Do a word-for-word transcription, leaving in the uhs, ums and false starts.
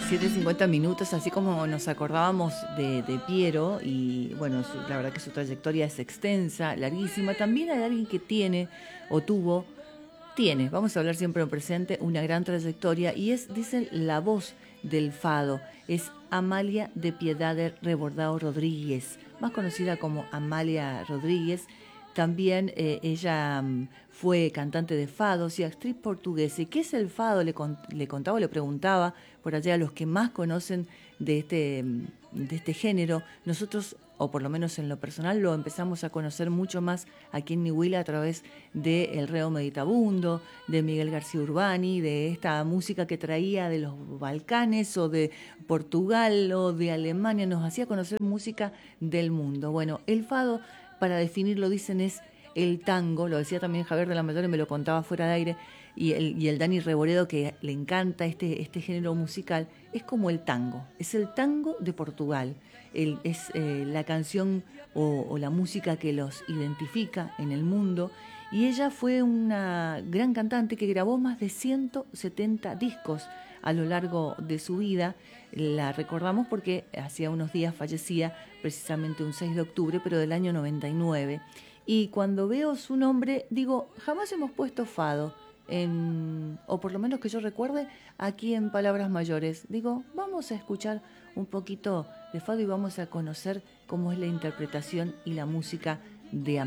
diecisiete cincuenta minutos, así como nos acordábamos de, de Piero, y bueno, su- la verdad que su trayectoria es extensa, larguísima. También hay alguien que tiene o tuvo, tiene, vamos a hablar siempre en presente, una gran trayectoria, y es, dicen, la voz del fado. Es Amalia de Piedade Rebordado Rodríguez, más conocida como Amalia Rodríguez. También eh, ella mm, fue cantante de fados y actriz portuguesa. ¿Y qué es el fado? Le, con- le contaba, le preguntaba por allá a los que más conocen de este, mm, de este género. Nosotros, o por lo menos en lo personal, lo empezamos a conocer mucho más aquí en Nihuila a través de El Reo Meditabundo, de Miguel García Urbani, de esta música que traía de los Balcanes o de Portugal o de Alemania. Nos hacía conocer música del mundo. Bueno, el fado, para definirlo, dicen, es el tango, lo decía también Javier de la Mayor y me lo contaba fuera de aire, y el, y el Dani Reboredo, que le encanta este, este género musical, es como el tango, es el tango de Portugal. El- es eh, la canción o, o la música que los identifica en el mundo, y ella fue una gran cantante que grabó más de ciento setenta discos a lo largo de su vida. La recordamos porque hacía unos días fallecía, precisamente un seis de octubre, pero del año noventa y nueve. Y cuando veo su nombre, digo, jamás hemos puesto fado, en, o por lo menos que yo recuerde, aquí en Palabras Mayores. Digo, vamos a escuchar un poquito de fado y vamos a conocer cómo es la interpretación y la música de